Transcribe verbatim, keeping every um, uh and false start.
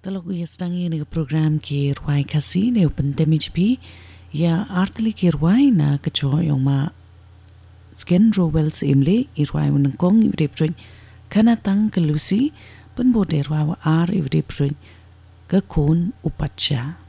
Talagu ya sedang ini program ki ruai kasi ne open temijpi ya artli ki ruai na kecoh yang ma sken rowels imle irwai unengkong ivde proin kana tang kelusi penbode ruai ar ivde proin ke kon upacha.